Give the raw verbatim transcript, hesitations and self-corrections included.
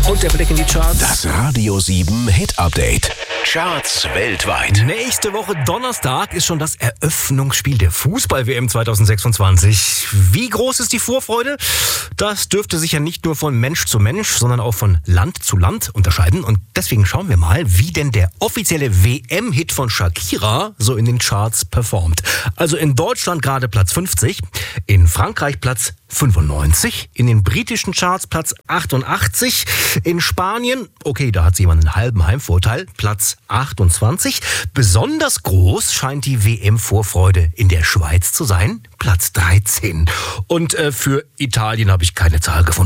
Und der Blick in die Charts. Das Radio sieben Hit Update. Charts weltweit. Nächste Woche Donnerstag ist schon das Eröffnungsspiel der Fußball-W M zwanzig sechsundzwanzig. Wie groß ist die Vorfreude? Das dürfte sich ja nicht nur von Mensch zu Mensch, sondern auch von Land zu Land unterscheiden. Und deswegen schauen wir mal, wie denn der offizielle W M-Hit von Shakira so in den Charts performt. Also in Deutschland gerade Platz fünfzig, in Frankreich Platz fünfundneunzig, in den britischen Charts Platz achtundachtzig, in Spanien, okay, da hat sie jemand einen halben Heimvorteil, Platz achtundzwanzig. Besonders groß scheint die W M-Vorfreude in der Schweiz zu sein, Platz dreizehn. Und äh, für Italien habe ich keine Zahl gefunden.